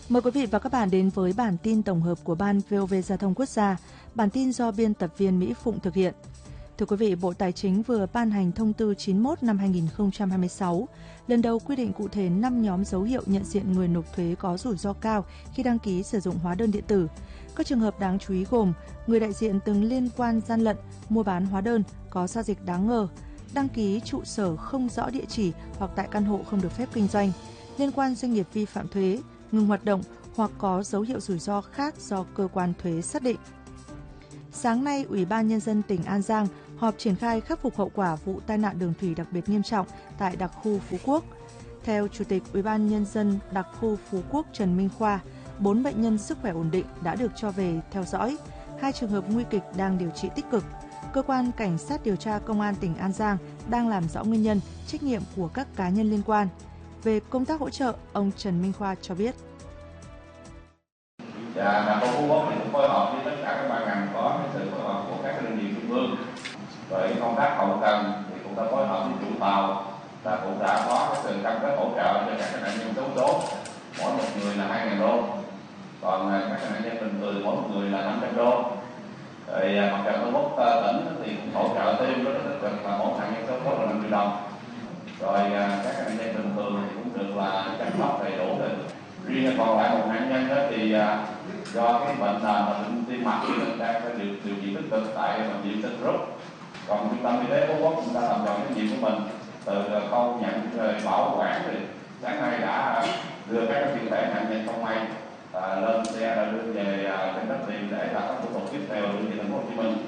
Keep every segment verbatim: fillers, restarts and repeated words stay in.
Mời quý vị và các bạn đến với bản tin tổng hợp của Ban vê o vê Giao thông Quốc gia. Bản tin do biên tập viên Mỹ Phụng thực hiện. Thưa quý vị, Bộ Tài chính vừa ban hành thông tư chín mươi mốt năm hai nghìn không trăm hai mươi sáu, lần đầu quy định cụ thể năm nhóm dấu hiệu nhận diện người nộp thuế có rủi ro cao khi đăng ký sử dụng hóa đơn điện tử. Các trường hợp đáng chú ý gồm người đại diện từng liên quan gian lận, mua bán hóa đơn, có giao dịch đáng ngờ, đăng ký trụ sở không rõ địa chỉ hoặc tại căn hộ không được phép kinh doanh, liên quan doanh nghiệp vi phạm thuế, ngừng hoạt động hoặc có dấu hiệu rủi ro khác do cơ quan thuế xác định. Sáng nay, Ủy ban Nhân dân tỉnh An Giang họp triển khai khắc phục hậu quả vụ tai nạn đường thủy đặc biệt nghiêm trọng tại đặc khu Phú Quốc. Theo Chủ tịch Ủy ban Nhân dân đặc khu Phú Quốc Trần Minh Khoa, bốn bệnh nhân sức khỏe ổn định đã được cho về theo dõi, hai trường hợp nguy kịch đang điều trị tích cực. Cơ quan Cảnh sát điều tra Công an tỉnh An Giang đang làm rõ nguyên nhân, trách nhiệm của các cá nhân liên quan. Về công tác hỗ trợ, ông Trần Minh Khoa cho biết. Và đặc khu Phú Quốc thì cũng phối hợp với tất cả các ban ngành, có cái sự phối hợp của các đơn vị trung ương. Về công tác hậu cần thì cũng đã phối hợp với chủ tàu, và cũng đã có cái sự cam kết hỗ trợ cho các nạn nhân xấu số, mỗi một người là hai nghìn đô, còn các nạn nhân bình thường mỗi một người là năm trăm đô. Rồi mặt trận Tổ quốc tỉnh thì cũng hỗ trợ thêm rất là tích cực, là mỗi nạn nhân xấu số là năm triệu đồng. Rồi các nạn nhân bình thường thì cũng được là chăm sóc đầy đủ rồi. Riêng còn lại một nạn nhân đó thì do cái bệnh là bệnh tim mạch nên đang phải điều, điều trị tích cực tại bệnh viện Sun Group. Còn trung tâm y tế Phú Quốc cũng đã làm tròn trách nhiệm của mình, từ khâu nhận rồi bảo quản, thì sáng nay đã đưa các thi thể nạn nhân không may à, lên xe rồi đưa về trên đất liền để làm các thủ tục tiếp theo đưa về thành phố Hồ Chí Minh.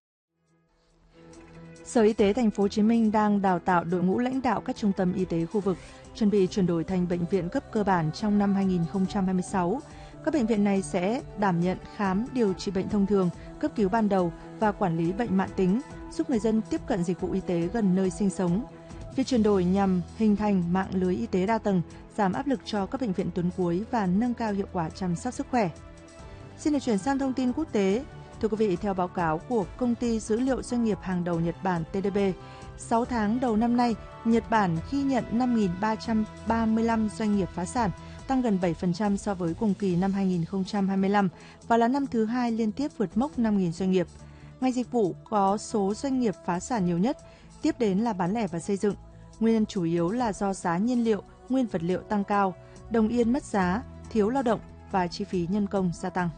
Sở Y tế Thành phố Hồ Chí Minh đang đào tạo đội ngũ lãnh đạo các trung tâm y tế khu vực, chuẩn bị chuyển đổi thành bệnh viện cấp cơ bản trong năm hai nghìn không trăm hai mươi sáu. Các bệnh viện này sẽ đảm nhận khám, điều trị bệnh thông thường, cấp cứu ban đầu và quản lý bệnh mãn tính, giúp người dân tiếp cận dịch vụ y tế gần nơi sinh sống. Việc chuyển đổi nhằm hình thành mạng lưới y tế đa tầng, giảm áp lực cho các bệnh viện tuyến cuối và nâng cao hiệu quả chăm sóc sức khỏe. Xin được chuyển sang thông tin quốc tế. Thưa quý vị, theo báo cáo của Công ty Dữ liệu Doanh nghiệp hàng đầu Nhật Bản T D B, sáu tháng đầu năm nay, Nhật Bản ghi nhận năm nghìn ba trăm ba mươi lăm doanh nghiệp phá sản, tăng gần bảy phần trăm so với cùng kỳ năm hai nghìn không trăm hai mươi lăm và là năm thứ hai liên tiếp vượt mốc năm nghìn doanh nghiệp. Ngành dịch vụ có số doanh nghiệp phá sản nhiều nhất, tiếp đến là bán lẻ và xây dựng. Nguyên nhân chủ yếu là do giá nhiên liệu, nguyên vật liệu tăng cao, đồng yên mất giá, thiếu lao động và chi phí nhân công gia tăng.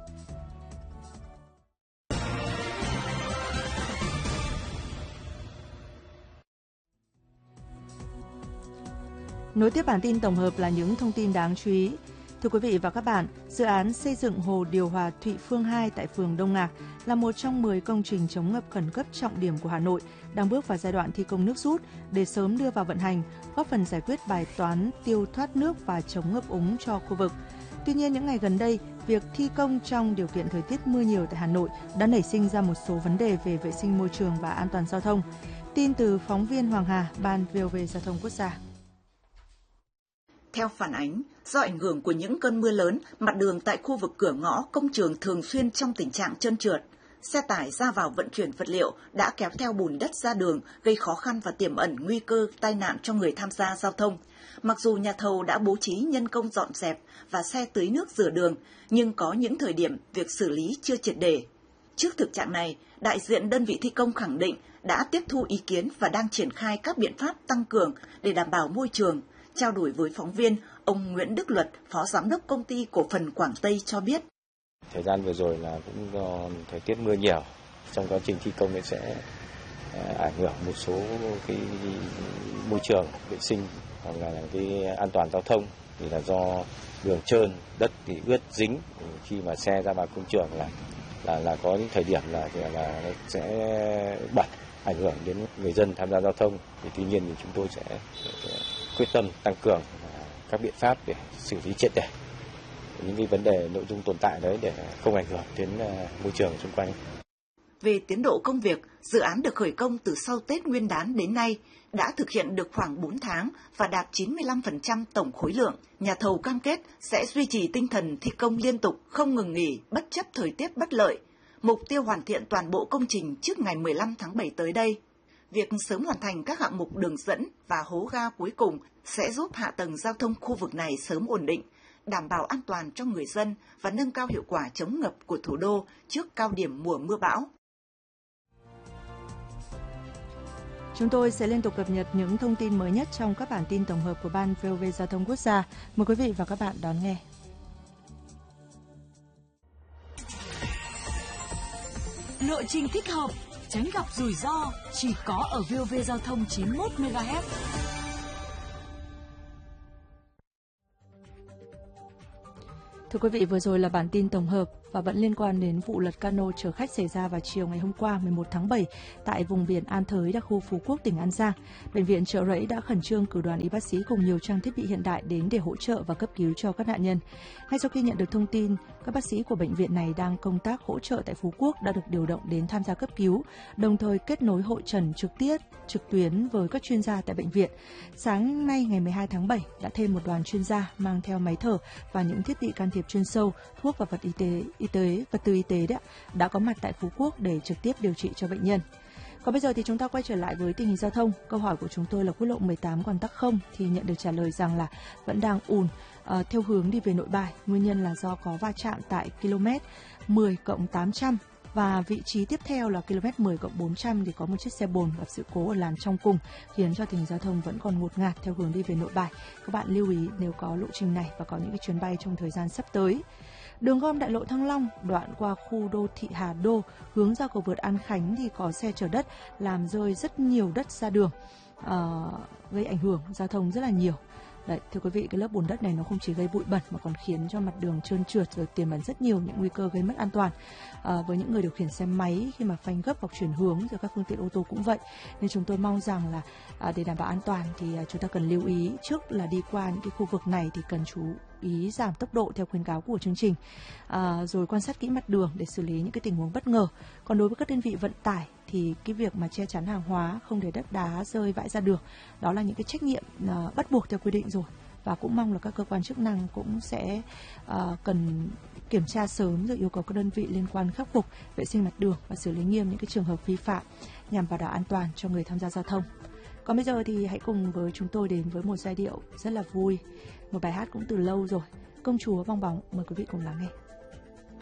Nối tiếp bản tin tổng hợp là những thông tin đáng chú ý. Thưa quý vị và các bạn, dự án xây dựng hồ điều hòa Thụy Phương hai tại phường Đông Ngạc là một trong mười công trình chống ngập khẩn cấp trọng điểm của Hà Nội, đang bước vào giai đoạn thi công nước rút để sớm đưa vào vận hành, góp phần giải quyết bài toán tiêu thoát nước và chống ngập úng cho khu vực. Tuy nhiên, những ngày gần đây, việc thi công trong điều kiện thời tiết mưa nhiều tại Hà Nội đã nảy sinh ra một số vấn đề về vệ sinh môi trường và an toàn giao thông. Tin từ phóng viên Hoàng Hà, Ban vê o vê Giao thông Quốc gia. Theo phản ánh, do ảnh hưởng của những cơn mưa lớn, mặt đường tại khu vực cửa ngõ công trường thường xuyên trong tình trạng trơn trượt. Xe tải ra vào vận chuyển vật liệu đã kéo theo bùn đất ra đường, gây khó khăn và tiềm ẩn nguy cơ tai nạn cho người tham gia giao thông. Mặc dù nhà thầu đã bố trí nhân công dọn dẹp và xe tưới nước rửa đường, nhưng có những thời điểm việc xử lý chưa triệt để. Trước thực trạng này, đại diện đơn vị thi công khẳng định đã tiếp thu ý kiến và đang triển khai các biện pháp tăng cường để đảm bảo môi trường. Trao đổi với phóng viên, ông Nguyễn Đức Luật, Phó Giám đốc Công ty Cổ phần Quảng Tây cho biết. Thời gian vừa rồi là cũng do thời tiết mưa nhiều, trong quá trình thi công sẽ ảnh hưởng một số cái môi trường, vệ sinh hoặc là cái an toàn giao thông, thì là do đường trơn, đất thì ướt dính, khi mà xe ra vào công trường là là là có những thời điểm là là nó sẽ bẩn, ảnh hưởng đến người dân tham gia giao thông. Thì tuy nhiên thì chúng tôi sẽ quyết tâm tăng cường các biện pháp để xử lý triệt để những cái vấn đề nội dung tồn tại đấy để không ảnh hưởng đến môi trường xung quanh. Về tiến độ công việc, dự án được khởi công từ sau Tết Nguyên đán đến nay đã thực hiện được khoảng bốn tháng và đạt chín mươi lăm phần trăm tổng khối lượng. Nhà thầu cam kết sẽ duy trì tinh thần thi công liên tục, không ngừng nghỉ, bất chấp thời tiết bất lợi. Mục tiêu hoàn thiện toàn bộ công trình trước ngày mười lăm tháng bảy tới đây. Việc sớm hoàn thành các hạng mục đường dẫn và hố ga cuối cùng sẽ giúp hạ tầng giao thông khu vực này sớm ổn định, đảm bảo an toàn cho người dân và nâng cao hiệu quả chống ngập của thủ đô trước cao điểm mùa mưa bão. Chúng tôi sẽ liên tục cập nhật những thông tin mới nhất trong các bản tin tổng hợp của Ban vê o vê Giao thông Quốc gia. Mời quý vị và các bạn đón nghe. Lộ trình thích hợp, tránh gặp rủi ro chỉ có ở vê o vê Giao thông chín mươi mốt mê ga héc. Thưa quý vị, vừa rồi là bản tin tổng hợp và vẫn liên quan đến vụ lật cano chở khách xảy ra vào chiều ngày hôm qua mười một tháng bảy tại vùng biển An Thới, đặc khu Phú Quốc, tỉnh An Giang. Bệnh viện Chợ Rẫy đã khẩn trương cử đoàn y bác sĩ cùng nhiều trang thiết bị hiện đại đến để hỗ trợ và cấp cứu cho các nạn nhân. Ngay sau khi nhận được thông tin, các bác sĩ của bệnh viện này đang công tác hỗ trợ tại Phú Quốc đã được điều động đến tham gia cấp cứu, đồng thời kết nối hội trần trực tiếp, trực tuyến với các chuyên gia tại bệnh viện. Sáng nay ngày mười hai tháng bảy đã thêm một đoàn chuyên gia mang theo máy thở và những thiết bị can thiệp chuyên sâu, thuốc và vật y tế, y tế vật tư y tế đã, đã có mặt tại Phú Quốc để trực tiếp điều trị cho bệnh nhân. Còn bây giờ thì chúng ta quay trở lại với tình hình giao thông. Câu hỏi của chúng tôi là quốc lộ mười tám còn tắc không thì nhận được trả lời rằng là vẫn đang ùn uh, theo hướng đi về Nội Bài. Nguyên nhân là do có va chạm tại km mười cộng tám trăm và vị trí tiếp theo là km mười cộng bốn trăm thì có một chiếc xe bồn gặp sự cố ở làn trong cùng, khiến cho tình hình giao thông vẫn còn ngột ngạt theo hướng đi về Nội Bài. Các bạn lưu ý nếu có lộ trình này và có những cái chuyến bay trong thời gian sắp tới. Đường gom đại lộ Thăng Long đoạn qua khu đô thị Hà Đô hướng ra cầu vượt An Khánh thì có xe chở đất làm rơi rất nhiều đất ra đường, uh, gây ảnh hưởng giao thông rất là nhiều. Đấy, thưa quý vị, cái lớp bùn đất này nó không chỉ gây bụi bẩn mà còn khiến cho mặt đường trơn trượt, rồi tiềm ẩn rất nhiều những nguy cơ gây mất an toàn à, với những người điều khiển xe máy khi mà phanh gấp hoặc chuyển hướng, rồi các phương tiện ô tô cũng vậy. Nên chúng tôi mong rằng là à, để đảm bảo an toàn thì à, chúng ta cần lưu ý trước là đi qua những cái khu vực này thì cần chú ý giảm tốc độ theo khuyến cáo của chương trình, à, rồi quan sát kỹ mặt đường để xử lý những cái tình huống bất ngờ. Còn đối với các đơn vị vận tải thì cái việc mà che chắn hàng hóa, không để đất đá rơi vãi ra đường, đó là những cái trách nhiệm uh, bắt buộc theo quy định rồi, và cũng mong là các cơ quan chức năng cũng sẽ uh, cần kiểm tra sớm rồi yêu cầu các đơn vị liên quan khắc phục vệ sinh mặt đường và xử lý nghiêm những cái trường hợp vi phạm nhằm bảo đảm an toàn cho người tham gia giao thông. Còn bây giờ thì hãy cùng với chúng tôi đến với một giai điệu rất là vui, một bài hát cũng từ lâu rồi, Công chúa bong bóng. Mời quý vị cùng lắng nghe.